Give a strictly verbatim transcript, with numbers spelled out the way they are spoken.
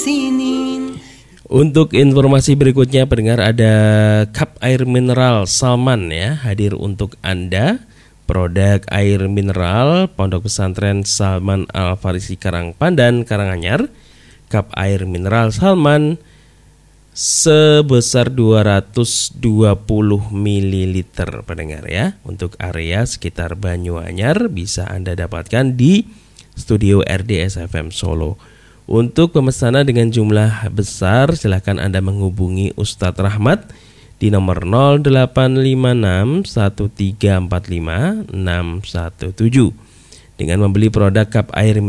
Untuk informasi berikutnya pendengar, ada cup air mineral Salman ya hadir untuk Anda. Produk air mineral Pondok Pesantren Salman Al-Farisi Karangpandan, Karanganyar. Cup air mineral Salman sebesar dua ratus dua puluh mililiter pendengar ya. Untuk area sekitar Banyuanyar bisa Anda dapatkan di studio R D S F M Solo. Untuk pemesanan dengan jumlah besar silakan Anda menghubungi Ustadz Rahmat di nomor nol delapan lima enam satu tiga empat lima enam satu tujuh. Dengan membeli produk cup air